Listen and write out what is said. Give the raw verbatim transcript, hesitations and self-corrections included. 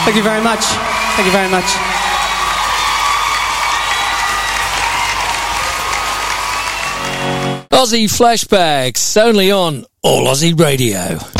Thank you very much. Thank you very much. Aussie Flashbacks, only on All Aussie Radio.